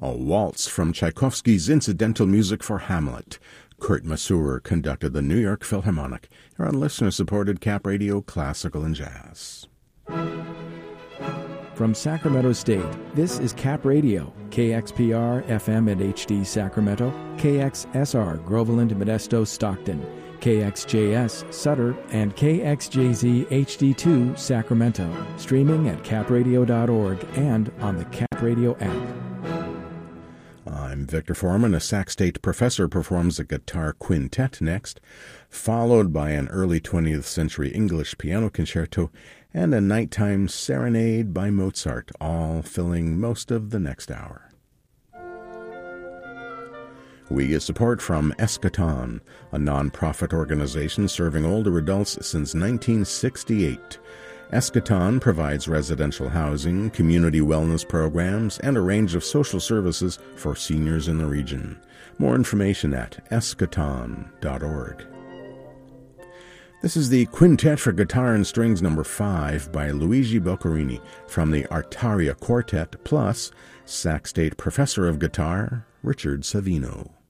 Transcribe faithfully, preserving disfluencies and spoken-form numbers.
A waltz from Tchaikovsky's incidental music for Hamlet. Kurt Masur conducted the New York Philharmonic. Here on listener-supported Cap Radio Classical and Jazz. From Sacramento State, this is Cap Radio, K X P R F M at H D Sacramento, K X S R Groveland, Modesto, Stockton, K X J S Sutter, and K X J Z H D two Sacramento. Streaming at cap radio dot org and on the Cap Radio app. I'm Victor Foreman. A Sac State professor performs a guitar quintet next, followed by an early twentieth century English piano concerto and a nighttime serenade by Mozart, all filling most of the next hour. We get support from Eschaton, a non-profit organization serving older adults since nineteen sixty-eight. Eschaton provides residential housing, community wellness programs, and a range of social services for seniors in the region. More information at eschaton dot org. This is the Quintet for Guitar and Strings number five by Luigi Boccherini from the Artaria Quartet, plus Sac State Professor of Guitar, Richard Savino.